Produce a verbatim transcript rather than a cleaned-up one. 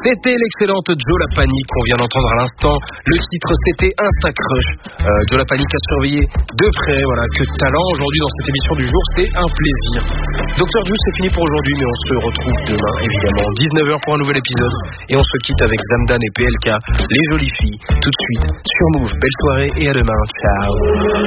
C'était l'excellente Joe Lapanique qu'on vient d'entendre à l'instant. Le titre, c'était Insta Crush. Euh, Joe Lapanique a surveillé de près. Voilà, que de talent aujourd'hui dans cette émission du jour. C'est un plaisir. docteur Juice, c'est fini pour aujourd'hui, mais on se retrouve demain, évidemment, dix-neuf heures pour un nouvel épisode. Et on se quitte avec Zamdan et P L K, les jolies filles, tout de suite sur Move. Belle soirée et à demain. Ciao.